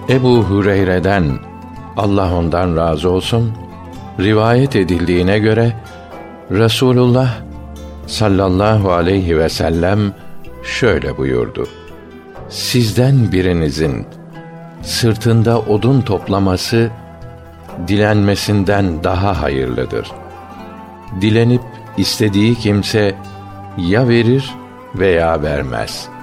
Ebu Hureyre'den, Allah ondan razı olsun, rivayet edildiğine göre Resulullah sallallahu aleyhi ve sellem şöyle buyurdu: Sizden birinizin sırtında odun toplaması dilenmesinden daha hayırlıdır. Dilenip istediği kimse ya verir veya vermez.